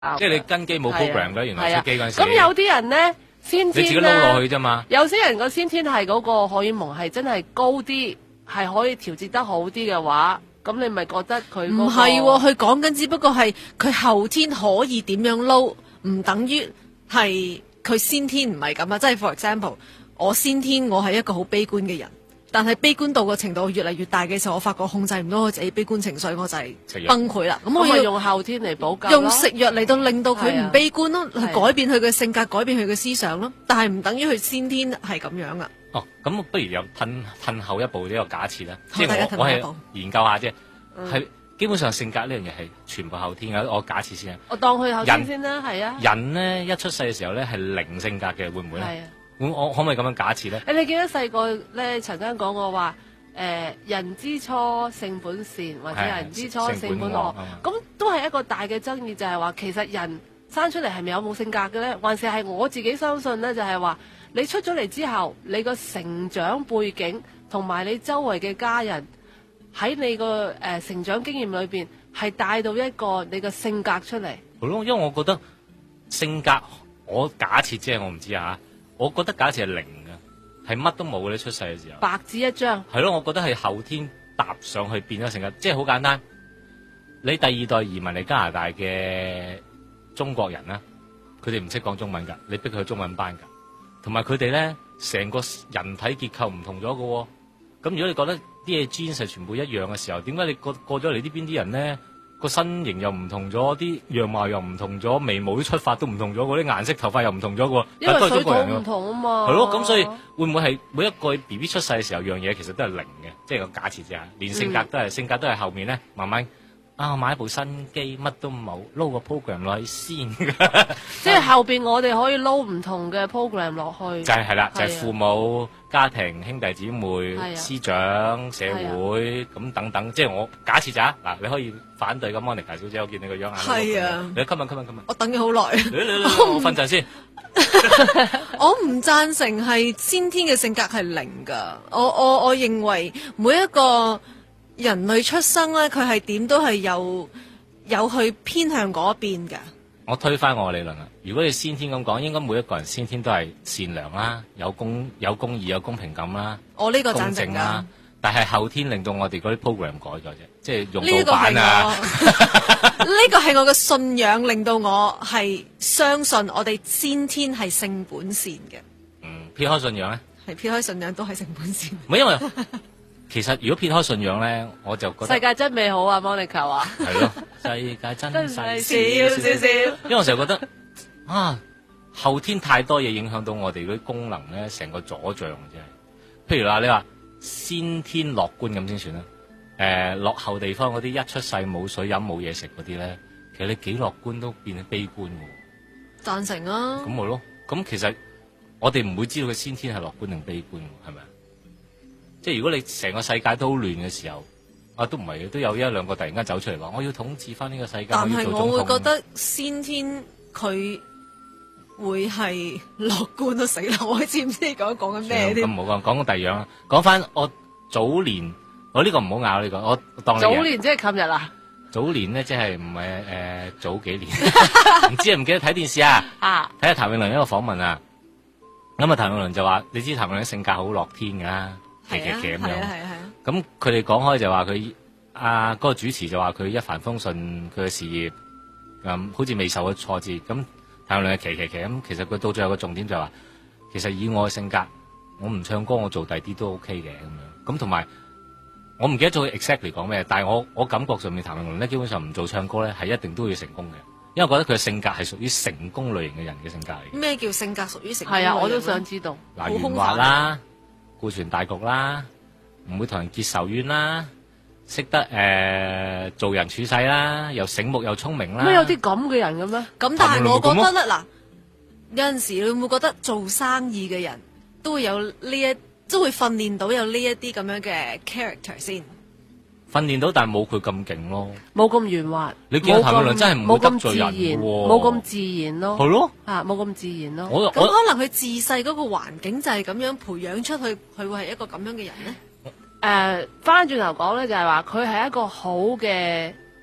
即係你跟機冇 program 嘅，原來出機嗰陣時。 咁有啲人咧先天你自己撈落去啫嘛。 有些人個先天係嗰個荷爾蒙係真係高啲，係可以調節得好啲嘅話，咁你咪覺得佢唔係喎，佢講緊只不過係佢後天可以點樣撈，唔等於係佢先天唔係咁啊！即係 for example， 我先天我係一個好悲觀嘅人。但係悲觀到個程度越嚟越大嘅時候，我發覺控制唔到我自己悲觀情緒，我就係崩潰啦。咁我要用後天嚟補救， 用食藥嚟到令到佢唔悲觀咯，去改變佢嘅性格，改變佢嘅思想咯。但係唔等於佢先天係咁樣噶。 哦，咁不如又褪後一步呢個假設啦，即係我係研究下啫，係基本上性格呢樣嘢係全部後天嘅。我假設先啊， 我當佢後天先啦，係啊。 人咧一出世嘅時候咧係零性格嘅，會唔會咧？我可唔可以咁樣假設咧？ 你記得細個咧曾經講過話，人之初性本善，或者人之初性本惡，咁都係一個大嘅爭議，就係話其實人生出嚟係咪有冇性格嘅咧？還是係我自己相信咧，就係話你出咗嚟之後，你個成長背景同埋你周圍嘅家人喺你個成長經驗裏邊係帶到一個你個性格出嚟。 係咯，因為我覺得性格，我假設即係我唔知啊。我覺得假設係零嘅，係乜都冇嘅。你出世嘅時候， 白紙一張。 係咯，我覺得係後天搭上去變咗性格，即係好簡單。你第二代移民嚟加拿大嘅中國人啦，佢哋唔識講中文㗎，你逼佢去中文班㗎，同埋佢哋咧成個人體結構唔同咗嘅喎。咁如果你覺得啲嘢 genes 係全部一樣嘅時候，點解你過咗嚟呢邊啲人咧？個身形又唔同咗，啲樣貌又唔同咗，眉毛啲出發都唔同咗，嗰啲顏色頭髮又唔同咗喎， 因為水土唔同啊嘛。 係咯，咁所以會唔會係每一個 B B 出世嘅時候樣嘢其實都係零嘅，即係個假設啫，連性格都係、性格都係後面咧慢慢我買一部新機乜都冇，撈個 program 落去先。 即係後邊我哋可以撈唔同嘅 program 落去。 就係啦，就係父母、家庭、兄弟姊妹、師長、社會咁等等，即係我假設咋嗱，你可以反對咁 Monica 小姐，我見你個樣眼係啊， 你今日， 我等咗好耐。 我瞓陣先。 我唔贊成係先天嘅性格係零㗎，我認為每一個人類出生咧，佢係點都係有去偏向嗰邊㗎。 我推翻我嘅理論啦，如果你先天咁講，應該每一個人先天都係善良啦，有公義、有公平感啦， 我呢個贊成啦。但係後天令到我哋嗰啲 program 改咗啫，即係用盜版啊。 呢個係我嘅信仰，令到我係相信我哋先天係性本善嘅。 撇開信仰咧， 係撇開信仰都係性本善。 唔係因為其實如果撇開信仰咧，我就覺得世界真美好啊 Monica 話。 係咯，世界真細少。 因為我成日覺得後天太多嘢影響到我哋嗰啲功能咧，成個阻障啫。譬如話你話先天樂觀咁先算啦。落後地方嗰啲一出世冇水飲冇嘢食嗰啲咧，其實你幾樂觀都變得悲觀喎。 贊成啊！ 咁咪咯，咁其實我哋唔會知道佢先天係樂觀定悲觀，係咪？即係如果你成個世界都好亂嘅時候，都唔係嘅，都有一兩個突然間走出嚟話我要統治翻呢個世界。 但係我會覺得先天佢會係樂觀都死啦！我知唔知你講緊咩添？ 咁唔好講第二樣啦，講翻我早年，我呢個唔好拗呢個，我當你早年即係琴日啊！ 早年咧即係唔係早幾年，唔知唔記得睇電視啊？睇下譚詠麟一個訪問啊，咁啊譚詠麟就話：你知譚詠麟性格好樂天㗎。奇咁樣，咁佢哋講開就話佢嗰個主持就話佢一帆風順，佢嘅事業好似未受過挫折。咁譚詠麟奇咁，其實佢到最後個重點就係話，其實以我嘅性格，我唔唱歌，我做第啲都 OK 嘅咁樣。咁同埋我唔記得咗佢 exactly 講咩，但係我感覺上面譚詠麟咧基本上唔做唱歌咧係一定都要成功嘅，因為我覺得佢嘅性格係屬於成功類型嘅人嘅性格嚟嘅。 咩叫性格屬於成功類型？ 係啊，我都想知道。 圓滑啦。顧全大局啦，唔會同人結仇怨啦，識得做人處世啦，又醒目又聰明啦。 咩有啲咁嘅人嘅咩？ 咁但係我覺得咧，嗱，有陣時你會唔會覺得做生意嘅人都會有都會訓練到有呢一啲咁樣嘅 character 先？訓練到，但係冇佢咁勁咯， 冇咁圓滑。 你見譚詠麟真係唔會得罪人嘅喎， 冇咁自然咯。 係咯， 冇咁自然咯。 咁可能佢自細嗰個環境就係咁樣培養出去，佢會係一個咁樣嘅人咧。 翻轉頭講咧，就係話佢係一個好嘅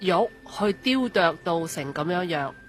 玉去雕琢到成咁樣樣。